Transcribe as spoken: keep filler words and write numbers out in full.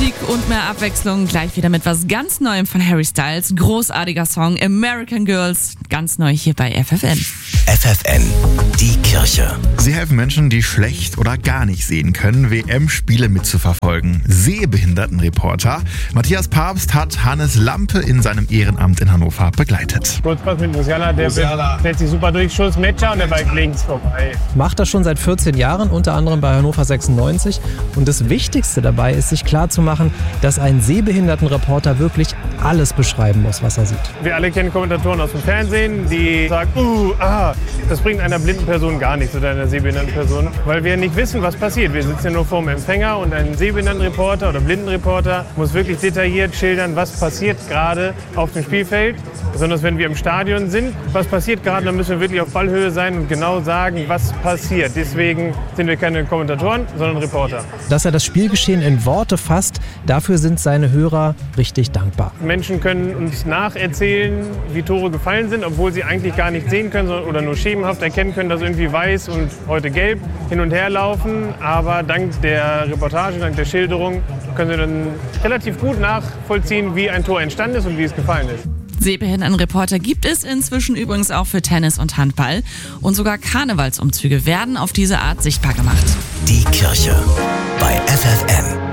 Musik und mehr Abwechslung. Gleich wieder mit was ganz Neuem von Harry Styles. Großartiger Song American Girls. Ganz neu hier bei F F N. F F N, die Kirche. Sie helfen Menschen, die schlecht oder gar nicht sehen können, W M-Spiele mitzuverfolgen. Sehbehindertenreporter Matthias Papst hat Hannes Lampe in seinem Ehrenamt in Hannover begleitet. Kurzpass mit Musiala, der setzt sich super durch, Schuss, Matcher und der Ball links vorbei. Macht das schon seit vierzehn Jahren, unter anderem bei Hannover sechsundneunzig. Und das Wichtigste dabei ist, sich klarzumachen, dass ein Sehbehindertenreporter wirklich alles beschreiben muss, was er sieht. Wir alle kennen Kommentatoren aus dem Fernsehen, die sagen, uh, ah, das bringt einer blinden Person gar nichts oder einer sehbehinderten Person, weil wir nicht wissen, was passiert. Wir sitzen ja nur vor dem Empfänger und ein Sehbehindertenreporter oder Blindenreporter muss wirklich detailliert schildern, was passiert gerade auf dem Spielfeld. Besonders wenn wir im Stadion sind, was passiert gerade, dann müssen wir wirklich auf Ballhöhe sein und genau sagen, was passiert. Deswegen sind wir keine Kommentatoren, sondern Reporter. Dass er das Spielgeschehen in Worte fasst, dafür sind seine Hörer richtig dankbar. Menschen können uns nacherzählen, wie Tore gefallen sind, obwohl sie eigentlich gar nicht sehen können oder nur schemenhaft erkennen können, dass irgendwie weiß und heute gelb hin und her laufen. Aber dank der Reportage, dank der Schilderung können sie dann relativ gut nachvollziehen, wie ein Tor entstanden ist und wie es gefallen ist. Sehbehindertenreporter gibt es inzwischen übrigens auch für Tennis und Handball. Und sogar Karnevalsumzüge werden auf diese Art sichtbar gemacht. Die Kirche bei F F N.